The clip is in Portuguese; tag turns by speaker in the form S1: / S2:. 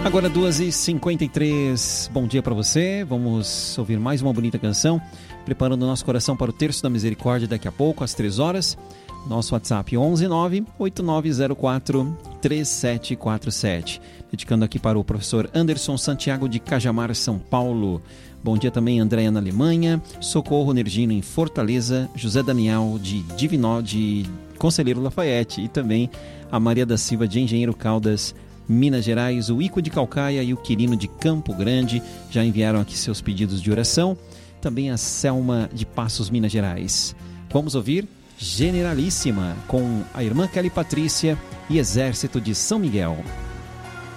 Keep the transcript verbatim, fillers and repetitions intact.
S1: Agora duas e cinquenta e três, bom dia para você. Vamos ouvir mais uma bonita canção, preparando o nosso coração para o Terço da Misericórdia daqui a pouco, às três horas. Nosso WhatsApp onze nove oito nove zero quatro três sete quatro sete. Dedicando aqui para o professor Anderson Santiago de Cajamar, São Paulo. Bom dia também, Andréia na Alemanha, Socorro Nergino em Fortaleza, José Daniel de Divinó, de Conselheiro Lafayette, e também a Maria da Silva de Engenheiro Caldas, Minas Gerais, o Ico de Calcaia e o Quirino de Campo Grande já enviaram aqui seus pedidos de oração. Também a Selma de Passos, Minas Gerais. Vamos ouvir Generalíssima com a irmã Kelly Patrícia e Exército de São Miguel.